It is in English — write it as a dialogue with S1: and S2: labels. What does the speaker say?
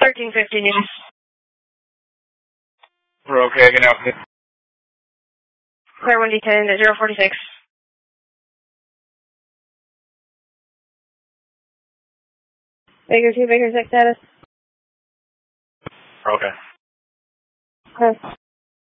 S1: 1350 News.
S2: We're okay, now.
S1: Clear 1D10 to 046. Baker 2, Baker 6 status.
S2: Okay.
S1: Okay.